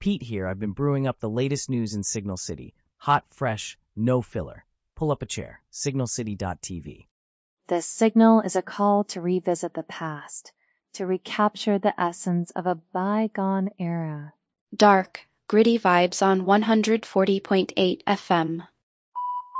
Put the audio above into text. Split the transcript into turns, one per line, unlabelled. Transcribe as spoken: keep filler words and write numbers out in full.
Pete here. I've been brewing up the latest news in Signal City. Hot, fresh, no filler. Pull up a chair. signal city dot t v.
The Signal is a call to revisit the past, to recapture the essence of a bygone era.
Dark, gritty vibes on one hundred forty point eight F M.